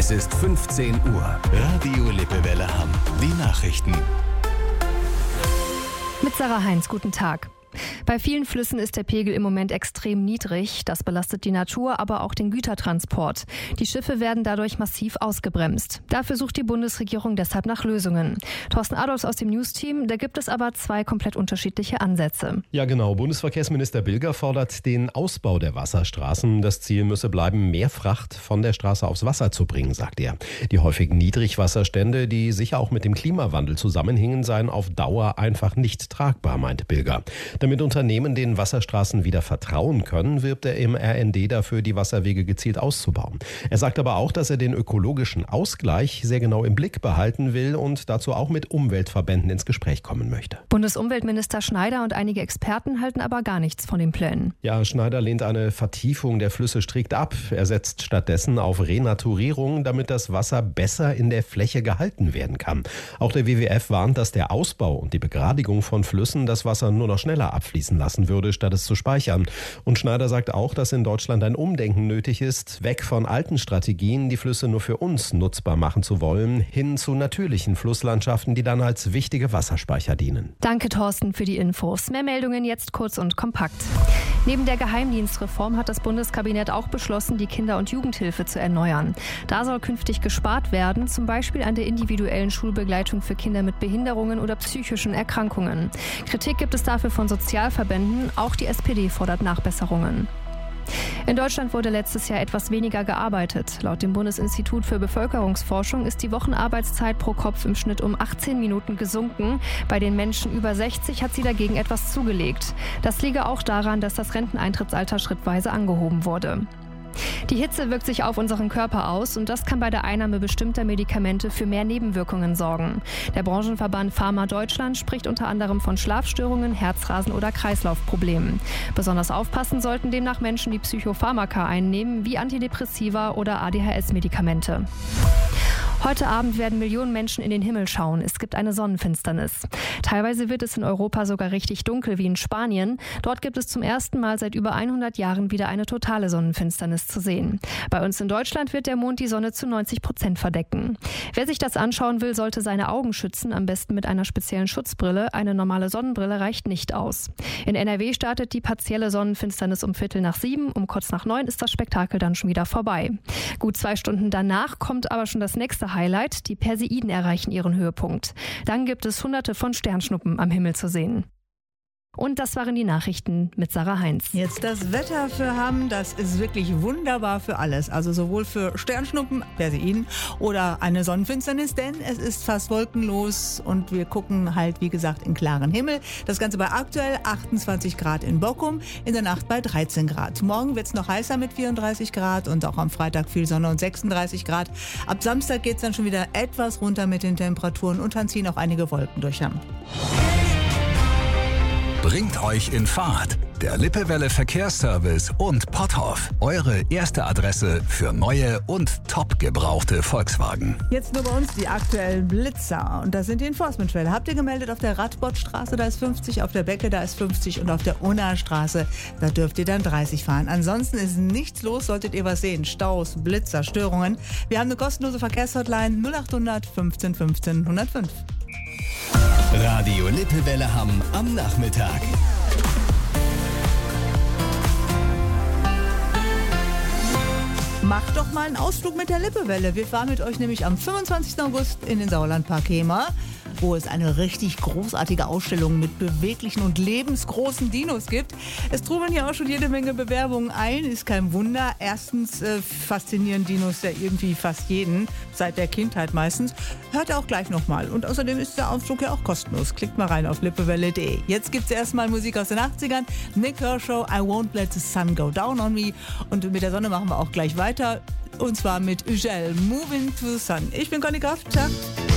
Es ist 15 Uhr. Radio Lippewelle Hamm. Die Nachrichten. Mit Sarah Heinz, guten Tag. Bei vielen Flüssen ist der Pegel im Moment extrem niedrig. Das belastet die Natur, aber auch den Gütertransport. Die Schiffe werden dadurch massiv ausgebremst. Dafür sucht die Bundesregierung deshalb nach Lösungen. Thorsten Adolfs aus dem News-Team, da gibt es aber zwei komplett unterschiedliche Ansätze. Ja genau, Bundesverkehrsminister Bilger fordert den Ausbau der Wasserstraßen. Das Ziel müsse bleiben, mehr Fracht von der Straße aufs Wasser zu bringen, sagt er. Die häufigen Niedrigwasserstände, die sicher auch mit dem Klimawandel zusammenhängen, seien auf Dauer einfach nicht tragbar, meint Bilger. Damit Unternehmen den Wasserstraßen wieder vertrauen können, wirbt er im RND dafür, die Wasserwege gezielt auszubauen. Er sagt aber auch, dass er den ökologischen Ausgleich sehr genau im Blick behalten will und dazu auch mit Umweltverbänden ins Gespräch kommen möchte. Bundesumweltminister Schneider und einige Experten halten aber gar nichts von den Plänen. Ja, Schneider lehnt eine Vertiefung der Flüsse strikt ab. Er setzt stattdessen auf Renaturierung, damit das Wasser besser in der Fläche gehalten werden kann. Auch der WWF warnt, dass der Ausbau und die Begradigung von Flüssen das Wasser nur noch schneller abfließen lassen würde, statt es zu speichern. Und Schneider sagt auch, dass in Deutschland ein Umdenken nötig ist, weg von alten Strategien, die Flüsse nur für uns nutzbar machen zu wollen, hin zu natürlichen Flusslandschaften, die dann als wichtige Wasserspeicher dienen. Danke, Thorsten, für die Infos. Mehr Meldungen jetzt kurz und kompakt. Neben der Geheimdienstreform hat das Bundeskabinett auch beschlossen, die Kinder- und Jugendhilfe zu erneuern. Da soll künftig gespart werden, zum Beispiel an der individuellen Schulbegleitung für Kinder mit Behinderungen oder psychischen Erkrankungen. Kritik gibt es dafür von Sozialverbänden, auch die SPD fordert Nachbesserungen. In Deutschland wurde letztes Jahr etwas weniger gearbeitet. Laut dem Bundesinstitut für Bevölkerungsforschung ist die Wochenarbeitszeit pro Kopf im Schnitt um 18 Minuten gesunken. Bei den Menschen über 60 hat sie dagegen etwas zugelegt. Das liege auch daran, dass das Renteneintrittsalter schrittweise angehoben wurde. Die Hitze wirkt sich auf unseren Körper aus und das kann bei der Einnahme bestimmter Medikamente für mehr Nebenwirkungen sorgen. Der Branchenverband Pharma Deutschland spricht unter anderem von Schlafstörungen, Herzrasen oder Kreislaufproblemen. Besonders aufpassen sollten demnach Menschen, die Psychopharmaka einnehmen, wie Antidepressiva oder ADHS-Medikamente. Heute Abend werden Millionen Menschen in den Himmel schauen. Es gibt eine Sonnenfinsternis. Teilweise wird es in Europa sogar richtig dunkel wie in Spanien. Dort gibt es zum ersten Mal seit über 100 Jahren wieder eine totale Sonnenfinsternis zu sehen. Bei uns in Deutschland wird der Mond die Sonne zu 90% verdecken. Wer sich das anschauen will, sollte seine Augen schützen, am besten mit einer speziellen Schutzbrille. Eine normale Sonnenbrille reicht nicht aus. In NRW startet die partielle Sonnenfinsternis um 6:15. Um kurz nach 9 ist das Spektakel dann schon wieder vorbei. Gut 2 Stunden danach kommt aber schon das nächste Highlight. Die Perseiden erreichen ihren Höhepunkt. Dann gibt es Hunderte von Sternschnuppen am Himmel zu sehen. Und das waren die Nachrichten mit Sarah Heinz. Jetzt das Wetter für Hamm, das ist wirklich wunderbar für alles. Also sowohl für Sternschnuppen, Perseiden oder eine Sonnenfinsternis, denn es ist fast wolkenlos und wir gucken halt, wie gesagt, in klaren Himmel. Das Ganze bei aktuell 28 Grad in Bockum, in der Nacht bei 13 Grad. Morgen wird es noch heißer mit 34 Grad und auch am Freitag viel Sonne und 36 Grad. Ab Samstag geht es dann schon wieder etwas runter mit den Temperaturen und dann ziehen auch einige Wolken durch Hamm. Bringt euch in Fahrt. Der Lippewelle Verkehrsservice und Potthoff. Eure erste Adresse für neue und top gebrauchte Volkswagen. Jetzt nur bei uns die aktuellen Blitzer. Und das sind die Enforcement-Fälle. Habt ihr gemeldet auf der Radbottstraße, da ist 50, auf der Becke, da ist 50 und auf der Unna-Straße, da dürft ihr dann 30 fahren. Ansonsten ist nichts los, solltet ihr was sehen. Staus, Blitzer, Störungen. Wir haben eine kostenlose Verkehrshotline 0800 15 15 105. Radio Lippewelle Hamm am Nachmittag. Macht doch mal einen Ausflug mit der Lippewelle. Wir fahren mit euch nämlich am 25. August in den Sauerlandpark Hemer, wo es eine richtig großartige Ausstellung mit beweglichen und lebensgroßen Dinos gibt. Es trudeln hier auch schon jede Menge Bewerbungen ein, ist kein Wunder. Erstens faszinieren Dinos ja irgendwie fast jeden, seit der Kindheit meistens. Hört ihr auch gleich nochmal. Und außerdem ist der Ausflug ja auch kostenlos. Klickt mal rein auf lippewelle.de. Jetzt gibt es erstmal Musik aus den 80ern. Nick Kershaw, I Won't Let the Sun Go Down on Me. Und mit der Sonne machen wir auch gleich weiter. Und zwar mit Ugel, Moving to the Sun. Ich bin Conny Kraft. Ciao.